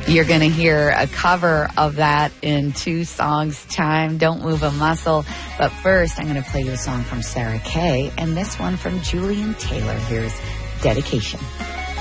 You're going to hear a cover of that in 2 songs' time. Don't move a muscle. But first, I'm going to play you a song from Sarah Kay and this one from Julian Taylor. Here's Dedication.